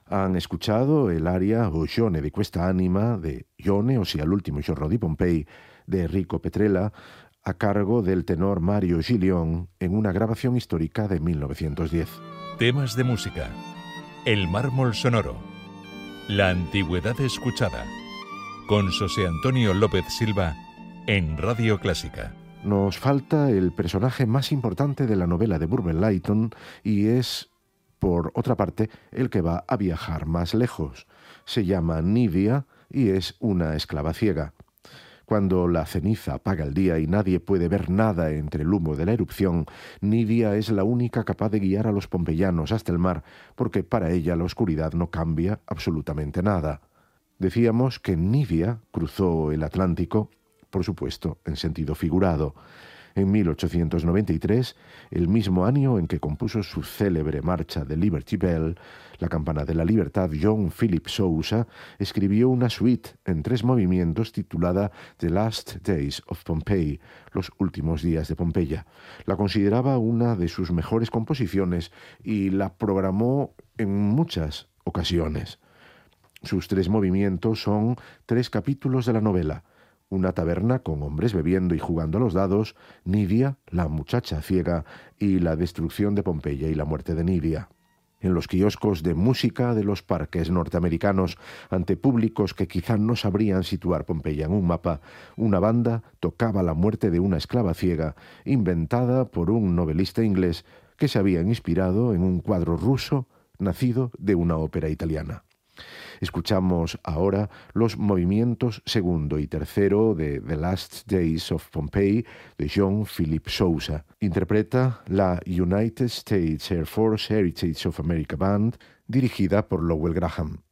Han escuchado el aria O giorno di questa anima de Ione, ossia l'ultimo giorno di Pompei, de Enrico Petrella, a cargo del tenor Mario Gilión, en una grabación histórica de 1910. Temas de música. El mármol sonoro. La antigüedad escuchada. Con José Antonio López Silva en Radio Clásica. Nos falta el personaje más importante de la novela de Burton-Lytton y es, por otra parte, el que va a viajar más lejos. Se llama Nidia y es una esclava ciega. Cuando la ceniza apaga el día y nadie puede ver nada entre el humo de la erupción, Nidia es la única capaz de guiar a los pompeyanos hasta el mar, porque para ella la oscuridad no cambia absolutamente nada. Decíamos que Nidia cruzó el Atlántico, por supuesto, en sentido figurado. En 1893, el mismo año en que compuso su célebre marcha de Liberty Bell, la campana de la libertad, John Philip Sousa escribió una suite en 3 movimientos titulada The Last Days of Pompeii, los últimos días de Pompeya. La consideraba una de sus mejores composiciones y la programó en muchas ocasiones. Sus 3 movimientos son 3 capítulos de la novela: una taberna con hombres bebiendo y jugando a los dados, Nidia, la muchacha ciega, y la destrucción de Pompeya y la muerte de Nidia. En los kioscos de música de los parques norteamericanos, ante públicos que quizá no sabrían situar Pompeya en un mapa, una banda tocaba la muerte de una esclava ciega, inventada por un novelista inglés que se había inspirado en un cuadro ruso nacido de una ópera italiana. Escuchamos ahora los movimientos segundo y tercero de The Last Days of Pompeii de John Philip Sousa. Interpreta la United States Air Force Heritage of America Band, dirigida por Lowell Graham.